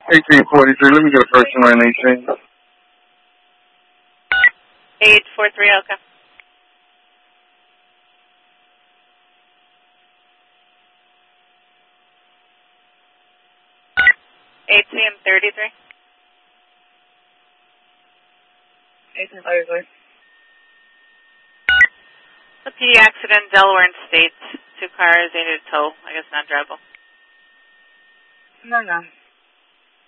1843, let me get a person line 18. 843, okay. $18.33. 1833. The PD accident, Delaware and State. 2 cars, they need a tow. I guess not drivable. No.